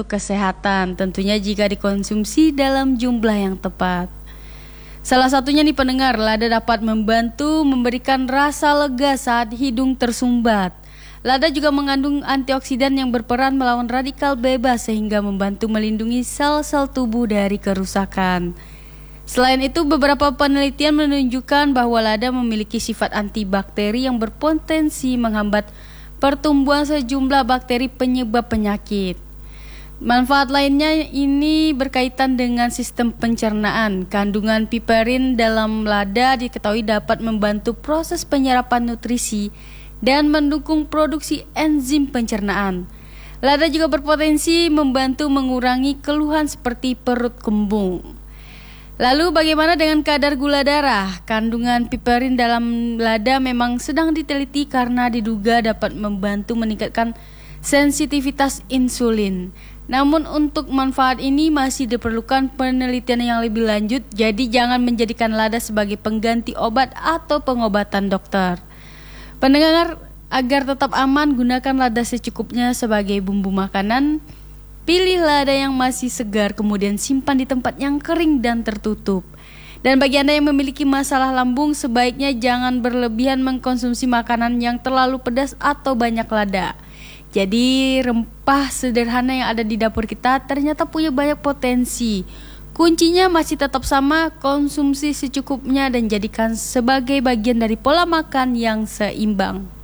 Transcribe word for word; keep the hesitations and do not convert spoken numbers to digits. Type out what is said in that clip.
untuk kesehatan, tentunya jika dikonsumsi dalam jumlah yang tepat. Salah satunya nih pendengar, lada dapat membantu memberikan rasa lega saat hidung tersumbat. Lada juga mengandung antioksidan yang berperan melawan radikal bebas sehingga membantu melindungi sel-sel tubuh dari kerusakan. Selain itu, beberapa penelitian menunjukkan bahwa lada memiliki sifat antibakteri yang berpotensi menghambat pertumbuhan sejumlah bakteri penyebab penyakit. Manfaat lainnya ini berkaitan dengan sistem pencernaan. Kandungan piperin dalam lada diketahui dapat membantu proses penyerapan nutrisi dan mendukung produksi enzim pencernaan. Lada juga berpotensi membantu mengurangi keluhan seperti perut kembung. Lalu bagaimana dengan kadar gula darah? Kandungan piperin dalam lada memang sedang diteliti karena diduga dapat membantu meningkatkan sensitivitas insulin. Namun untuk manfaat ini masih diperlukan penelitian yang lebih lanjut, jadi jangan menjadikan lada sebagai pengganti obat atau pengobatan dokter. Pendengar, agar tetap aman, gunakan lada secukupnya sebagai bumbu makanan. Pilih lada yang masih segar, kemudian simpan di tempat yang kering dan tertutup. Dan bagi Anda yang memiliki masalah lambung, sebaiknya jangan berlebihan mengkonsumsi makanan yang terlalu pedas atau banyak lada. Jadi rempah sederhana yang ada di dapur kita ternyata punya banyak potensi. Kuncinya masih tetap sama, konsumsi secukupnya dan jadikan sebagai bagian dari pola makan yang seimbang.